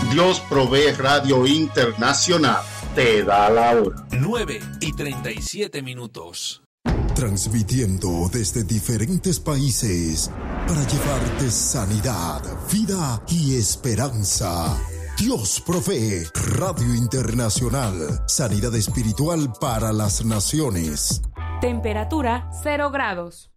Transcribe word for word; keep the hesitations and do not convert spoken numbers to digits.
Dios Provee Radio Internacional te da la hora. nueve y treinta y siete minutos. Transmitiendo desde diferentes países para llevarte sanidad, vida y esperanza. Dios Provee Radio Internacional. Sanidad espiritual para las naciones. Temperatura cero grados.